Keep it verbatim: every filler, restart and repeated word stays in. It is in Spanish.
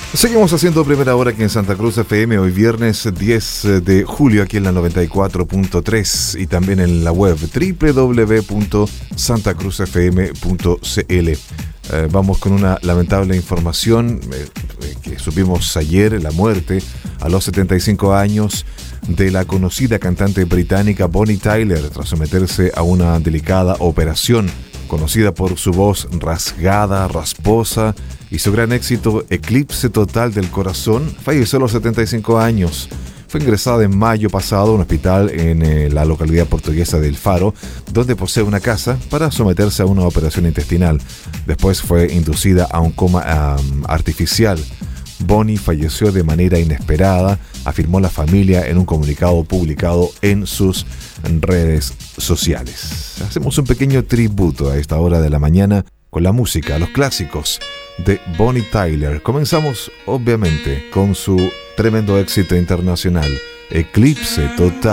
Seguimos haciendo primera hora aquí en Santa Cruz F M, hoy viernes diez de julio aquí en la noventa y cuatro punto tres y también en la web doble u doble u doble u punto santa cruz f m punto c l. Eh, vamos con una lamentable información eh, que supimos ayer, la muerte a los setenta y cinco años de la conocida cantante británica Bonnie Tyler tras someterse a una delicada operación. Conocida por su voz rasgada, rasposa y su gran éxito Eclipse Total del Corazón, falleció a los setenta y cinco años. Fue ingresada en mayo pasado a un hospital en eh, la localidad portuguesa de El Faro, donde posee una casa, para someterse a una operación intestinal. Después fue inducida a un coma um, artificial. Bonnie falleció de manera inesperada, afirmó la familia en un comunicado publicado en sus redes sociales. Hacemos un pequeño tributo a esta hora de la mañana con la música, los clásicos de Bonnie Tyler. Comenzamos obviamente con su tremendo éxito internacional, Eclipse Total.